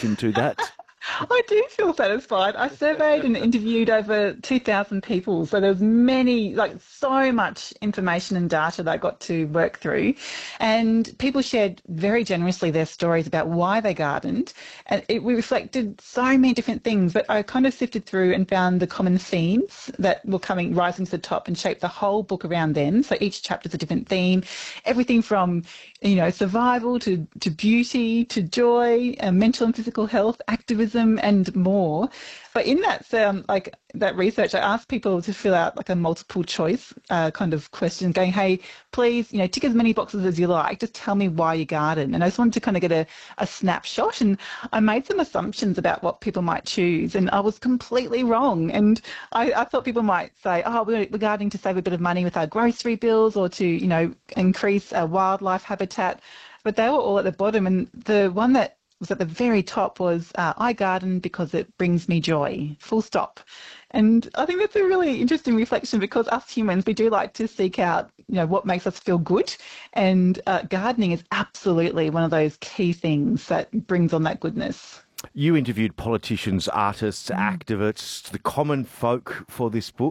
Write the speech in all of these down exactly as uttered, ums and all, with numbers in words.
into that? I do feel satisfied. I surveyed and interviewed over two thousand people. So there was many, like so much information and data that I got to work through. And people shared very generously their stories about why they gardened. And it reflected so many different things. But I kind of sifted through and found the common themes that were coming, rising to the top and shaped the whole book around them. So each chapter is a different theme. Everything from, you know, survival to, to beauty, to joy, uh, mental and physical health, activism, and more. But in that um, like that research, I asked people to fill out like a multiple choice uh, kind of question, going, hey, please, you know, tick as many boxes as you like. Just tell me why you garden. And I just wanted to kind of get a, a snapshot. And I made some assumptions about what people might choose, and I was completely wrong. And I, I thought people might say, oh, we're, we're gardening to save a bit of money with our grocery bills, or to, you know, increase our wildlife habitat. But they were all at the bottom. And the one that was at the very top was, uh, I garden because it brings me joy, full stop. And I think that's a really interesting reflection, because us humans, we do like to seek out, you know, what makes us feel good. And uh, gardening is absolutely one of those key things that brings on that goodness. You interviewed politicians, artists, activists, the common folk for this book.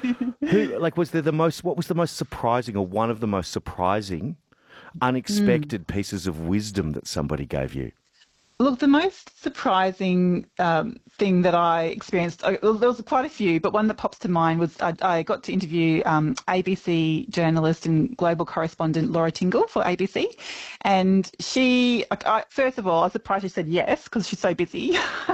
Who, like, was there the most, what was the most surprising, or one of the most surprising, unexpected mm. pieces of wisdom that somebody gave you? Look, the most surprising um, thing that I experienced, uh, well, there was quite a few, but one that pops to mind was I, I got to interview um, A B C journalist and global correspondent Laura Tingle for A B C. And she, I, first of all, I was surprised she said yes, because she's so busy.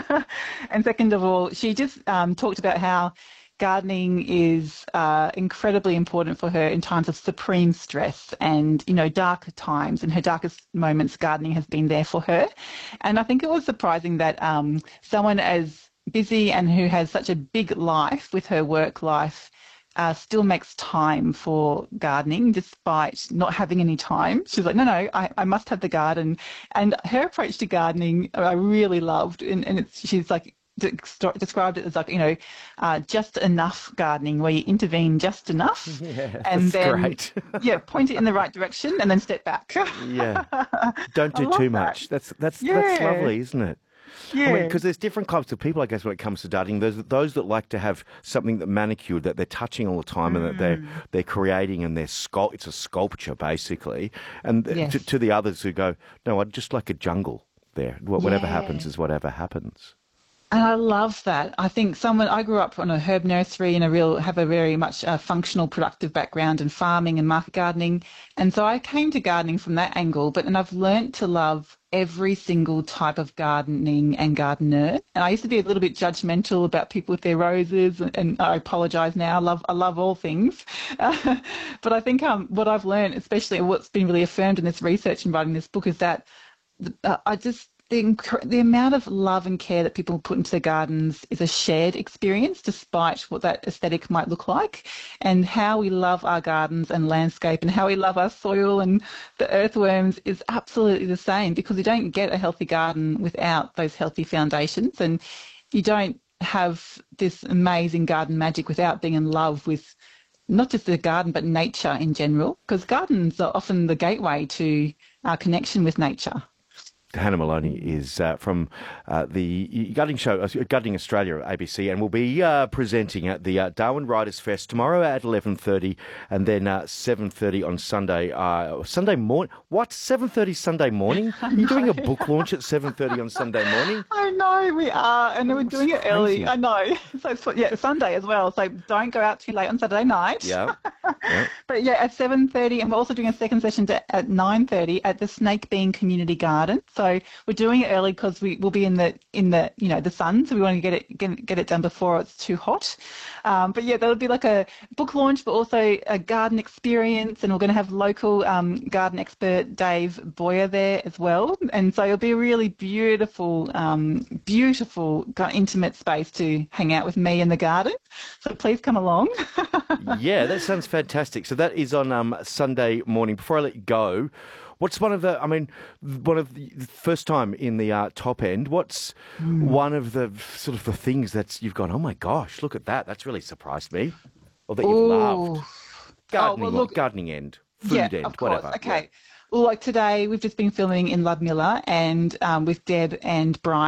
And second of all, she just um, talked about how gardening is uh, incredibly important for her in times of supreme stress and, you know, darker times. In her darkest moments, gardening has been there for her. And I think it was surprising that um, someone as busy and who has such a big life with her work life uh, still makes time for gardening despite not having any time. She's like, no, no, I, I must have the garden. And her approach to gardening, I really loved. And, and it's, she's like, described it as like, you know, uh, just enough gardening, where you intervene just enough, yeah, and then great. yeah, point it in the right direction and then step back. Yeah, don't do too that. much. That's that's yeah. that's lovely, isn't it? Yeah, I mean, because there's different types of people, I guess, when it comes to gardening. There's those that like to have something that manicured, that they're touching all the time, mm. and that they're they're creating, and they're sculpt. It's a sculpture basically, and yes. to, to the others who go, no, I'd just like a jungle there. Whatever yeah. happens is whatever happens. And I love that. I think someone, I grew up on a herb nursery and a real, have a very much uh, functional, productive background in farming and market gardening. And so I came to gardening from that angle, but and I've learnt to love every single type of gardening and gardener. And I used to be a little bit judgmental about people with their roses, and, and I apologise now. I love, I love all things. Uh, but I think um, what I've learnt, especially what's been really affirmed in this research and writing this book, is that uh, I just, The, inc- the amount of love and care that people put into their gardens is a shared experience, despite what that aesthetic might look like, and how we love our gardens and landscape and how we love our soil and the earthworms is absolutely the same, because you don't get a healthy garden without those healthy foundations, and you don't have this amazing garden magic without being in love with not just the garden but nature in general, because gardens are often the gateway to our connection with nature. Hannah Moloney is uh, from uh, the Gardening Show, uh, Gardening Australia at A B C, and will be uh, presenting at the uh, Darwin Writers Fest tomorrow at eleven thirty, and then uh, seven thirty on Sunday. Uh, Sunday morning? What? seven thirty Sunday morning? Are you doing a book launch at seven thirty on Sunday morning? I know, we are, and we're doing it early. Crazy. I know. So it's, yeah, Sunday as well, so don't go out too late on Saturday night. Yeah. yeah. But yeah, at seven thirty, and we're also doing a second session to, at nine thirty at the Snake Bean Community Garden. So we're doing it early because we will be in the in the you know the sun, so we want to get it get, get it done before it's too hot. Um, but yeah, that'll be like a book launch, but also a garden experience, and we're going to have local um, garden expert Dave Boyer there as well. And so it'll be a really beautiful, um, beautiful, intimate space to hang out with me in the garden. So please come along. Yeah, that sounds fantastic. So that is on um, Sunday morning. Before I let you go, what's one of the, I mean, one of the first time in the uh, top end, what's mm. one of the sort of the things that's, you've gone, oh my gosh, look at that. That's really surprised me. Or that you've Ooh. loved. Gardening, oh, well, look, gardening end, food yeah, end, of course. whatever. Okay. Yeah. Well, like today, we've just been filming in Ludmilla and um, with Deb and Brian.